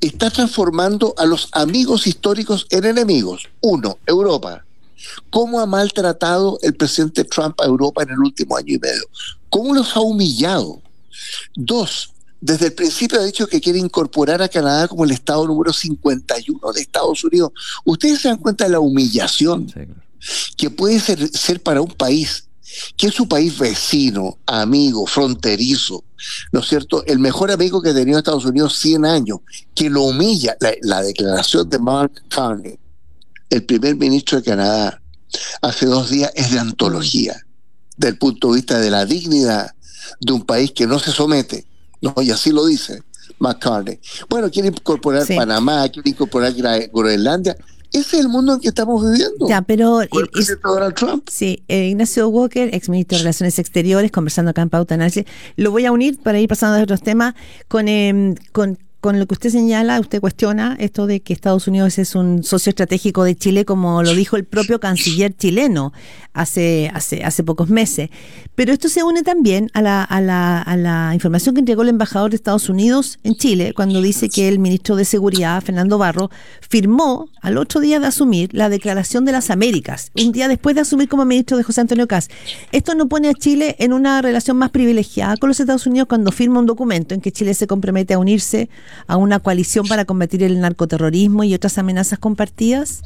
está transformando a los amigos históricos en enemigos. Uno, Europa. ¿Cómo ha maltratado el presidente Trump a Europa en el último año y medio? ¿Cómo los ha humillado? Dos, desde el principio ha dicho que quiere incorporar a Canadá como el estado número 51 de Estados Unidos. ¿Ustedes se dan cuenta de la humillación que puede ser para un país que es su país vecino, amigo, fronterizo, ¿no es cierto? El mejor amigo que ha tenido Estados Unidos 100 años, que lo humilla? La declaración de Mark Carney, el primer ministro de Canadá, hace 2 días, es de antología, del punto de vista de la dignidad de un país que no se somete, ¿no? Y así lo dice McCartney. Bueno, quiere incorporar Panamá, quiere incorporar Groenlandia. Ese es el mundo en que estamos viviendo. Ya, pero el presidente Donald Trump. Sí, Ignacio Walker, ex ministro de Relaciones Exteriores, conversando acá en Pauta Análisis. Lo voy a unir para ir pasando a otros temas con lo que usted señala. Usted cuestiona esto de que Estados Unidos es un socio estratégico de Chile, como lo dijo el propio canciller chileno hace pocos meses. Pero esto se une también a la información que entregó el embajador de Estados Unidos en Chile, cuando dice que el ministro de Seguridad, Fernando Barro, firmó al otro día de asumir la Declaración de las Américas, un día después de asumir como ministro de José Antonio Kast. Esto no pone a Chile en una relación más privilegiada con los Estados Unidos cuando firma un documento en que Chile se compromete a unirse a una coalición para combatir el narcoterrorismo y otras amenazas compartidas?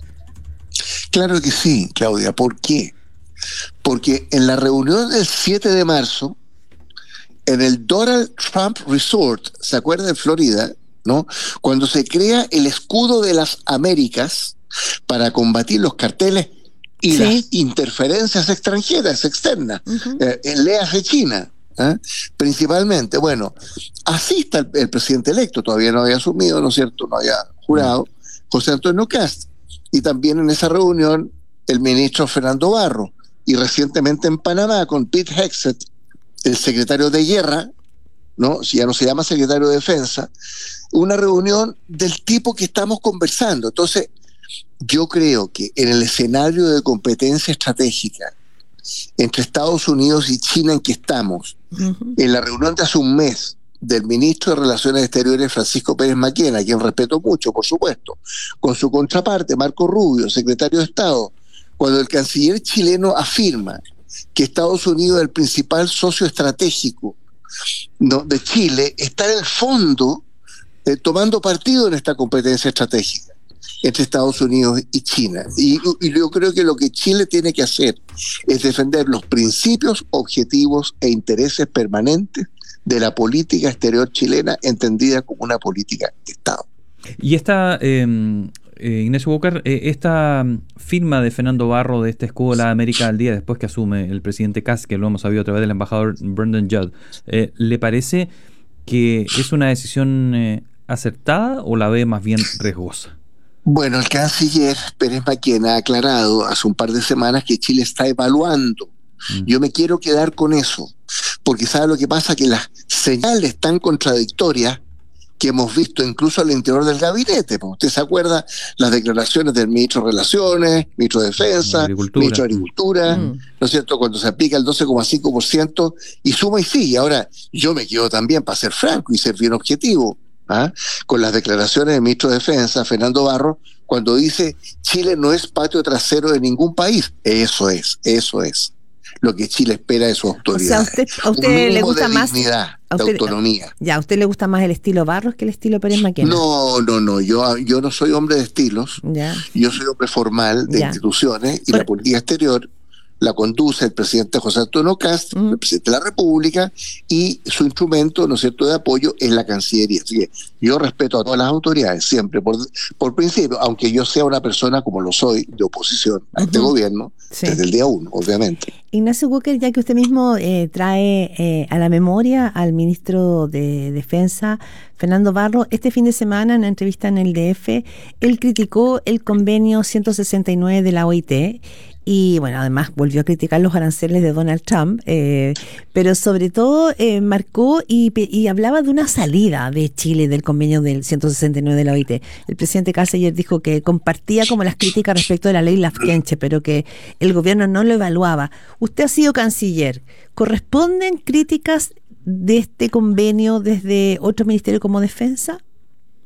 Claro que sí, Claudia. ¿Por qué? Porque en la reunión del 7 de marzo, en el Donald Trump Resort, ¿se acuerda? En Florida, ¿no? Cuando se crea el escudo de las Américas para combatir los carteles y las interferencias extranjeras, externas, léase China, principalmente. Bueno, así está el presidente electo, todavía no había asumido, ¿no es cierto?, no había jurado, José Antonio Kast, y también en esa reunión el ministro Fernando Barro, y recientemente en Panamá con Pete Hegseth, el secretario de Guerra, ¿no?, si ya no se llama secretario de Defensa, una reunión del tipo que estamos conversando. Entonces, yo creo que en el escenario de competencia estratégica entre Estados Unidos y China en que estamos, en la reunión de hace un mes del ministro de Relaciones Exteriores Francisco Pérez Maquena, a quien respeto mucho, por supuesto, con su contraparte Marco Rubio, secretario de Estado, cuando el canciller chileno afirma que Estados Unidos es el principal socio estratégico, ¿no?, de Chile, está en el fondo tomando partido en esta competencia estratégica entre Estados Unidos y China. Y yo creo que lo que Chile tiene que hacer es defender los principios, objetivos e intereses permanentes de la política exterior chilena, entendida como una política de Estado. Y esta, Ignacio Walker, esta firma de Fernando Barro de este escudo de la América al día después que asume el presidente Kast, que lo hemos sabido a través del embajador Brendan Judd, ¿le parece que es una decisión acertada o la ve más bien riesgosa? Bueno, el canciller Pérez Maquena ha aclarado hace un par de semanas que Chile está evaluando. Yo me quiero quedar con eso, porque ¿sabe lo que pasa? Que las señales tan contradictorias que hemos visto incluso al interior del gabinete, pues usted se acuerda las declaraciones del ministro de Relaciones, ministro de Defensa, ministro de Agricultura, ¿no es cierto?, cuando se aplica el 12,5% y suma y sigue. Ahora, yo me quedo también, para ser franco y ser bien objetivo, con las declaraciones del ministro de Defensa, Fernando Barro, cuando dice Chile no es patio trasero de ningún país. Eso es lo que Chile espera de sus autoridades. O sea, ¿a usted le gusta más dignidad, de autonomía? Ya, ¿a usted le gusta más el estilo Barros que el estilo Pérez Maquena? No, yo no soy hombre de estilos. Ya. Yo soy hombre formal de instituciones y la política exterior la conduce el presidente José Antonio Kast, el presidente de la República, y su instrumento, ¿no es cierto?, de apoyo es la Cancillería. Así que yo respeto a todas las autoridades, siempre, por principio, aunque yo sea una persona, como lo soy, de oposición a este gobierno, desde el día 1, obviamente. Ignacio Walker, ya que usted mismo trae a la memoria al ministro de Defensa, Fernando Barro, este fin de semana, en una entrevista en el DF, él criticó el convenio 169 de la OIT, y bueno, además volvió a criticar los aranceles de Donald Trump, pero sobre todo marcó y hablaba de una salida de Chile del convenio del 169 de la OIT. El presidente Kast ayer dijo que compartía como las críticas respecto de la ley Lafkenche, pero que el gobierno no lo evaluaba. Usted ha sido canciller. ¿Corresponden críticas de este convenio desde otro ministerio como Defensa?